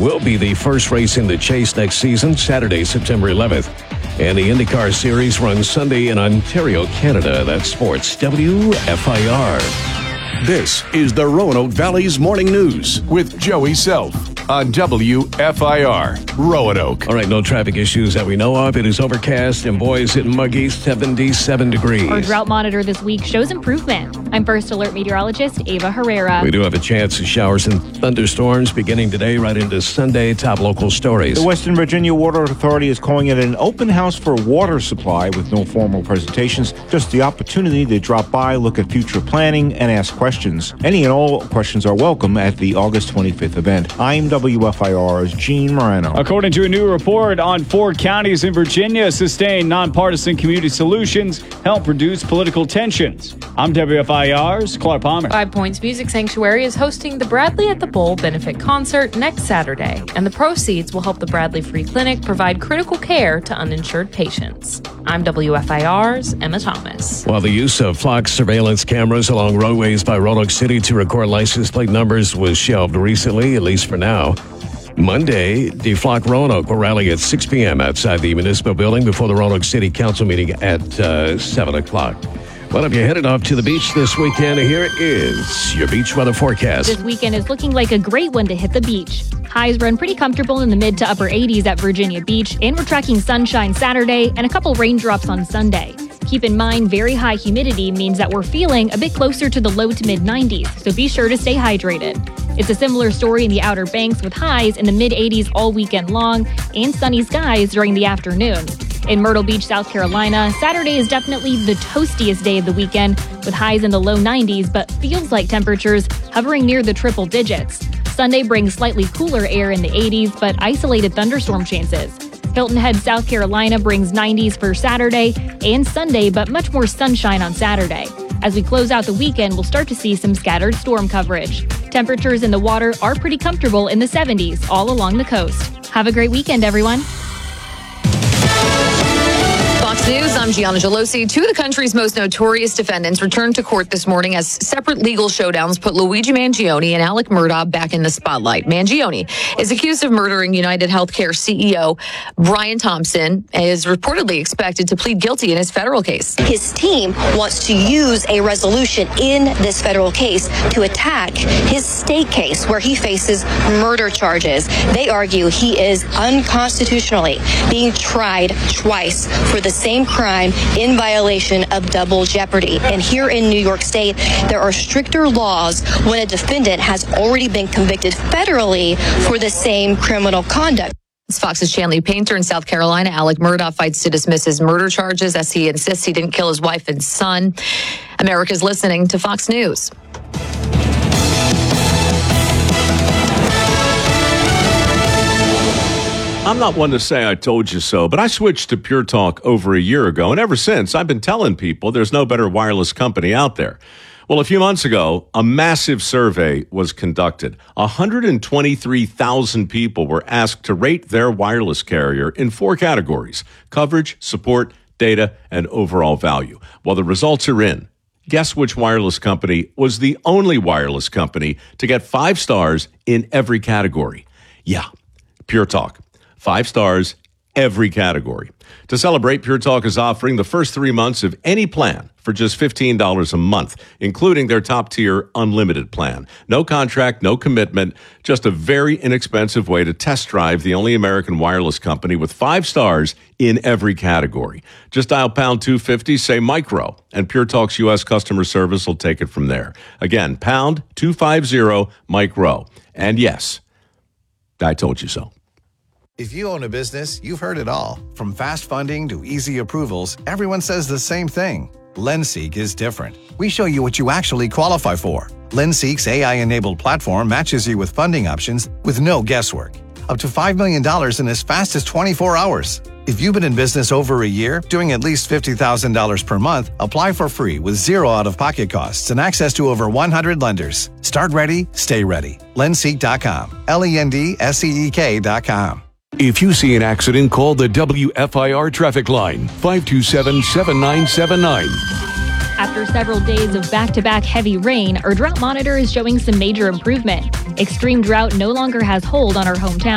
will be the first race in the Chase next season, Saturday, September 11th. And the IndyCar Series runs Sunday in Ontario, Canada. That's sports. WFIR. This is the Roanoke Valley's Morning News with Joey Self on WFIR, Roanoke. All right, no traffic issues that we know of. It is overcast and boys, muggy, 77 degrees. Our drought monitor this week shows improvement. I'm First Alert Meteorologist Ava Herrera. We do have a chance of showers and thunderstorms beginning today right into Sunday. Top local stories. The Western Virginia Water Authority is calling it an open house for water supply with no formal presentations, just the opportunity to drop by, look at future planning, and ask questions. Any and all questions are welcome at the August 25th event. I'm WFIR's Gene Morano. According to a new report on 4 counties in Virginia, sustained nonpartisan community solutions help reduce political tensions. I'm WFIR's Clark Palmer. 5 Points Music Sanctuary is hosting the Bradley at the Bowl benefit concert next Saturday, and the proceeds will help the Bradley Free Clinic provide critical care to uninsured patients. I'm WFIR's Emma Thomas. While the use of flock surveillance cameras along roadways by Roanoke City to record license plate numbers was shelved recently, at least for now, Monday, DeFlock Roanoke will rally at 6 p.m. outside the municipal building before the Roanoke City Council meeting at 7 o'clock. Well, if you're headed off to the beach this weekend, here is your beach weather forecast. This weekend is looking like a great one to hit the beach. Highs run pretty comfortable in the mid to upper 80s at Virginia Beach, and we're tracking sunshine Saturday and a couple raindrops on Sunday. Keep in mind, very high humidity means that we're feeling a bit closer to the low to mid 90s, so be sure to stay hydrated. It's a similar story in the Outer Banks with highs in the mid 80s all weekend long and sunny skies during the afternoon. In Myrtle Beach, South Carolina, Saturday is definitely the toastiest day of the weekend with highs in the low 90s, but feels like temperatures hovering near the triple digits. Sunday brings slightly cooler air in the 80s, but isolated thunderstorm chances. Hilton Head, South Carolina brings 90s for Saturday and Sunday, but much more sunshine on Saturday. As we close out the weekend, we'll start to see some scattered storm coverage. Temperatures in the water are pretty comfortable in the 70s all along the coast. Have a great weekend, everyone. Fox News, I'm Gianna Gelosi. 2 of the country's most notorious defendants returned to court this morning as separate legal showdowns put Luigi Mangione and Alec Murdaugh back in the spotlight. Mangione is accused of murdering United Healthcare CEO Brian Thompson and is reportedly expected to plead guilty in his federal case. His team wants to use a resolution in this federal case to attack his state case where he faces murder charges. They argue he is unconstitutionally being tried twice for the same crime in violation of double jeopardy. And here in New York State, there are stricter laws when a defendant has already been convicted federally for the same criminal conduct. Fox's Chanley Painter in South Carolina. Alec Murdaugh fights to dismiss his murder charges as he insists he didn't kill his wife and son. America's listening to Fox News. I'm not one to say I told you so, but I switched to Pure Talk over a year ago, and ever since, I've been telling people there's no better wireless company out there. Well, a few months ago, a massive survey was conducted. 123,000 people were asked to rate their wireless carrier in 4 categories: coverage, support, data, and overall value. Well, the results are in. Guess which wireless company was the only wireless company to get 5 stars in every category? Yeah, Pure Talk. 5 stars, every category. To celebrate, Pure Talk is offering the first 3 months of any plan for just $15 a month, including their top-tier unlimited plan. No contract, no commitment, just a very inexpensive way to test drive the only American wireless company with 5 stars in every category. Just dial pound 250, say micro, and Pure Talk's U.S. customer service will take it from there. Again, pound 250, micro. And yes, I told you so. If you own a business, you've heard it all. From fast funding to easy approvals, everyone says the same thing. LendSeek is different. We show you what you actually qualify for. LendSeek's AI-enabled platform matches you with funding options with no guesswork. Up to $5 million in as fast as 24 hours. If you've been in business over a year, doing at least $50,000 per month, apply for free with 0 out-of-pocket costs and access to over 100 lenders. Start ready, stay ready. Lendseek.com. LENDSEEK.com. If you see an accident, call the WFIR traffic line, 527-7979. After several days of back-to-back heavy rain, our drought monitor is showing some major improvement. Extreme drought no longer has hold on our hometown.